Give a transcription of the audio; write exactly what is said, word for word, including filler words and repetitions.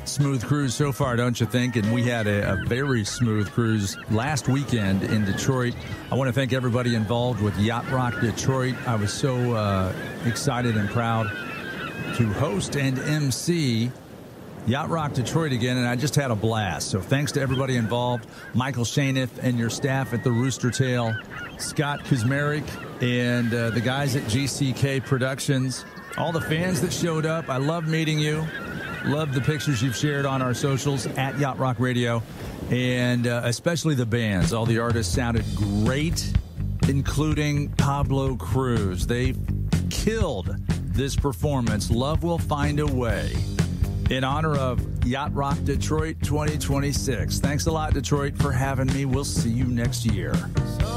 Smooth cruise so far, don't you think? And we had a, a very smooth cruise last weekend in Detroit. I want to thank everybody involved with Yacht Rock Detroit. I was so uh, excited and proud to host and M C Yacht Rock Detroit again, and I just had a blast. So thanks to everybody involved, Michael Shaniff and your staff at the Rooster Tail, Scott Kuzmarek, and uh, the guys at G C K Productions, all the fans that showed up. I love meeting you. Love the pictures you've shared on our socials at Yacht Rock Radio, and uh, especially the bands. All the artists sounded great, including Pablo Cruz. They killed this performance. Love Will Find a Way, in honor of Yacht Rock Detroit twenty twenty-six. Thanks a lot, Detroit, for having me. We'll see you next year.